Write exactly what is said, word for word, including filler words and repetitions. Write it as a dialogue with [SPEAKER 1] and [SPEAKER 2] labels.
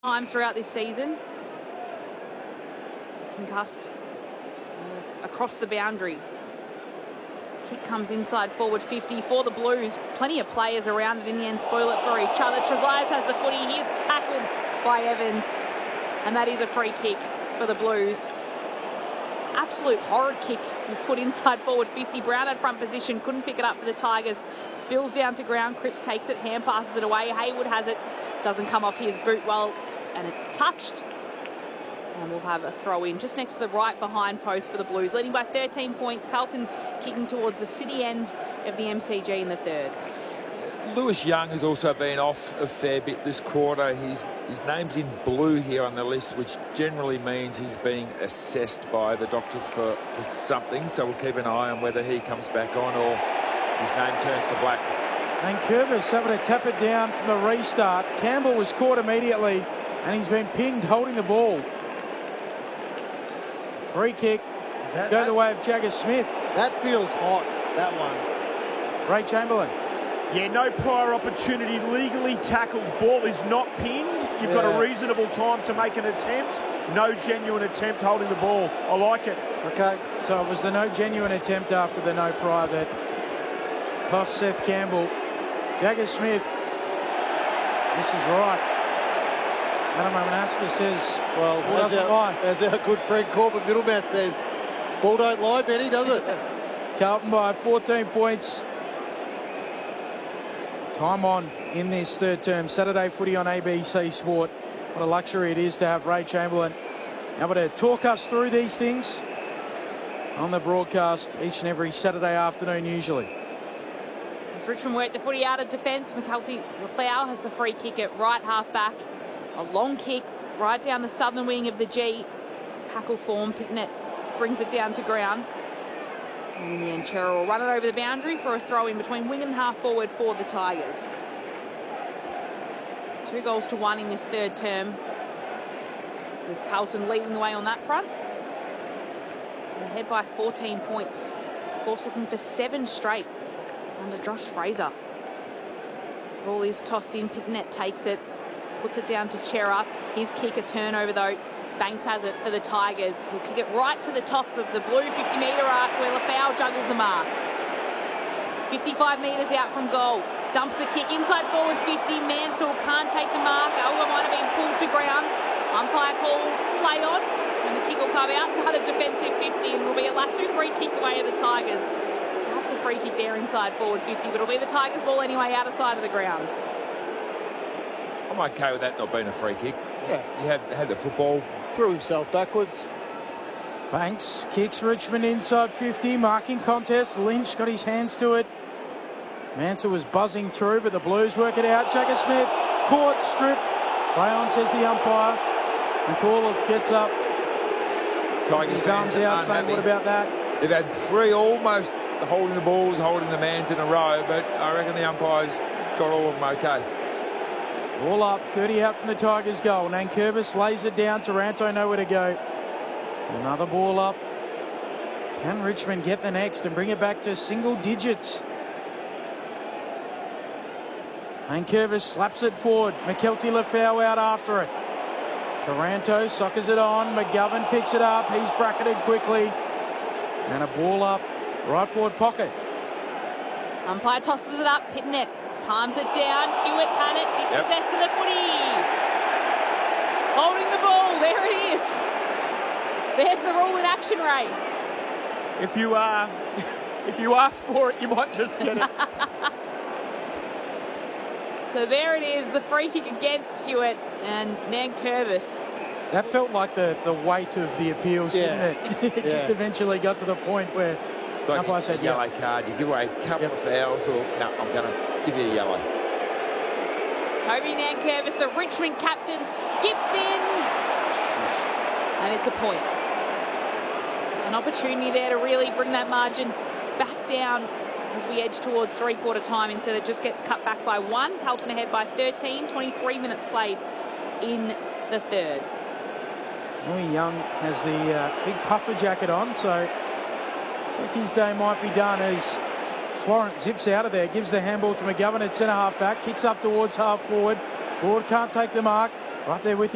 [SPEAKER 1] times throughout this season. Concussed uh, across the boundary. This kick comes inside forward fifty for the Blues. Plenty of players around it in the end spoil it for each other. Trezise has the footy. He is tackled by Evans. And that is a free kick for the Blues. Absolute horrid kick was put inside forward fifty. Brown had front position, couldn't pick it up for the Tigers. Spills down to ground. Cripps takes it, hand passes it away. Haywood has it. Doesn't come off his boot well, and it's touched. And we'll have a throw in just next to the right behind post for the Blues. Leading by thirteen points. Carlton kicking towards the city end of the M C G in the third.
[SPEAKER 2] Lewis Young has also been off a fair bit this quarter. His, his name's in blue here on the list, which generally means he's being assessed by the doctors for, for something. So we'll keep an eye on whether he comes back on or his name turns to black.
[SPEAKER 3] And Curvis having to tap it down from the restart. Campbell was caught immediately and he's been pinged holding the ball. Free kick.
[SPEAKER 4] That,
[SPEAKER 3] go
[SPEAKER 4] that,
[SPEAKER 3] the way of Jagger Smith.
[SPEAKER 4] That feels hot, that one.
[SPEAKER 3] Ray Chamberlain.
[SPEAKER 5] Yeah, no prior opportunity. Legally tackled. Ball is not pinned. You've
[SPEAKER 4] yeah.
[SPEAKER 5] got a reasonable time to make an attempt. No genuine attempt holding the ball. I like it.
[SPEAKER 4] Okay.
[SPEAKER 3] So it was the no genuine attempt after the no prior that cost Seth Campbell. Jagger Smith. This is right. Adam Manaska says, well, who doesn't
[SPEAKER 4] our,
[SPEAKER 3] lie?
[SPEAKER 4] As our good friend Corbett Middleman says, ball don't lie, Benny, does it?
[SPEAKER 3] Carlton by fourteen points. Time on in this third term. Saturday footy on A B C Sport. What a luxury it is to have Ray Chamberlain able to talk us through these things on the broadcast each and every Saturday afternoon usually.
[SPEAKER 1] As Richmond work the footy out of defence, McKelty Lafau has the free kick at right half back. A long kick right down the southern wing of the G. Hackle form, Picknett brings it down to ground. And in the end, Chera will run it over the boundary for a throw in between wing and half forward for the Tigers. So two goals to one in this third term, with Carlton leading the way on that front. They head by fourteen points. Of course, looking for seven straight under Josh Fraser. The ball is tossed in. Picknett takes it, puts it down to Chera. His kick, a turnover though. Banks has it for the Tigers. He'll kick it right to the top of the blue fifty metre arc where Lafau juggles the mark. fifty-five metres out from goal. Dumps the kick inside forward fifty. Mansell can't take the mark. Ola might have been pulled to ground. Umpire calls play on and the kick will come outside of defensive fifty and will be a lasso free kick the way of the Tigers. Perhaps a free kick there inside forward fifty, but it'll be the Tigers ball anyway out of side of the ground.
[SPEAKER 2] I'm okay with that not being a free kick.
[SPEAKER 4] Yeah.
[SPEAKER 2] You had, had the football.
[SPEAKER 4] Threw himself backwards.
[SPEAKER 3] Banks kicks Richmond inside fifty. Marking contest. Lynch got his hands to it. Mansell was buzzing through, but the Blues work it out. Jagger Smith caught, stripped. Play on, says the umpire. And Corliss gets up.
[SPEAKER 2] Tigers
[SPEAKER 3] his arms out, saying, what about that?
[SPEAKER 2] They've had three almost holding the balls, holding the mans in a row, but I reckon the umpires got all of them okay.
[SPEAKER 3] All up, thirty out from the Tigers' goal. Nankervis lays it down. Taranto nowhere to go. Another ball up. Can Richmond get the next and bring it back to single digits? Nankervis slaps it forward. McKelty Lafau out after it. Taranto soccers it on. McGovern picks it up. He's bracketed quickly. And a ball up. Right forward pocket.
[SPEAKER 1] Umpire tosses it up. Picknett palms it down. Hewitt had it. Dispossessed yep. of the footy. Holding the ball. There it is. There's the rule in action, Ray.
[SPEAKER 5] If you uh, if you ask for it, you might just get it.
[SPEAKER 1] So there it is, the free kick against Hewitt and Nankervis.
[SPEAKER 3] That felt like the, the weight of the appeals,
[SPEAKER 4] yeah.
[SPEAKER 3] didn't it? It
[SPEAKER 4] yeah.
[SPEAKER 3] just eventually got to the point where
[SPEAKER 2] it's like
[SPEAKER 3] umpire said,
[SPEAKER 2] yellow
[SPEAKER 3] yeah.
[SPEAKER 2] card, you give away a couple
[SPEAKER 3] yep.
[SPEAKER 2] of fouls, or no, I'm going to give you a yellow.
[SPEAKER 1] Toby Nankervis, the Richmond captain, skips in. And it's a point. An opportunity there to really bring that margin back down as we edge towards three-quarter time. Instead, it just gets cut back by one. Carlton ahead by thirteen, twenty-three minutes played in the third.
[SPEAKER 3] Louis Young has the uh, big puffer jacket on, so looks like his day might be done as Florent zips out of there, gives the handball to McGovern at centre half back, kicks up towards half forward. Ward can't take the mark. Right there with him.